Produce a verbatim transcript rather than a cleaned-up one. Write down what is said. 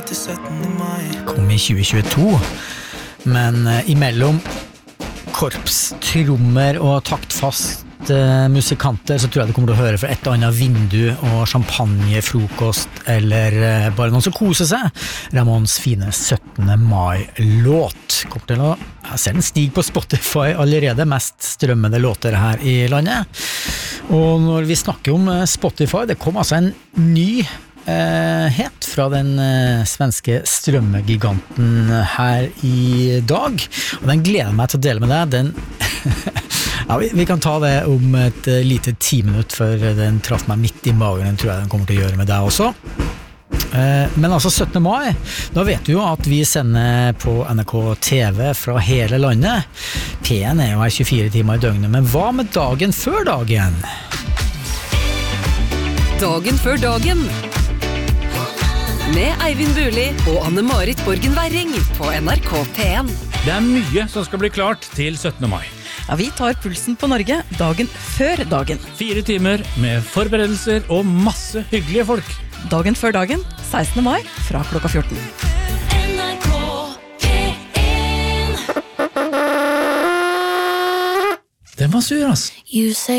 til syttende mai. Kom i tjue tjueto, men imellom korpstrommer og taktfast musikanter så tror jeg det kommer til å høre fra et og annet vindu og champagne, frokost eller bare noen som koser seg. Ramones fine syttende mai-låt. Kommer til å jeg ser den stig på Spotify allerede, mest strømmende låter her i landet. Og når vi snakker om Spotify, det kom altså en ny eh, het fra den eh, svenske strømmegiganten her i dag. Og den gleder meg til å dele med deg. Den Ja, vi, vi kan ta det om et uh, lite ti minutt for den traff meg midt i magen, den tror jeg den kommer til å gjøre med deg også. Uh, men altså syttende mai, da vet du jo at vi sender på N R K T V fra hele landet. P en er jo her tjuefire timer i døgnet, men hva med dagen før dagen? Dagen før dagen med Eivind Burli og Anne-Marit Borgen Werring på N R K P en. Det er mye som skal bli klart til syttende mai. Ja, vi tar pulsen på Norge dagen før dagen. Fire timer med forberedelser og masse hyggelige folk. Dagen før dagen, sekstende mai, fra klokka fjorten. N R K P en. Den var sur, ass. You say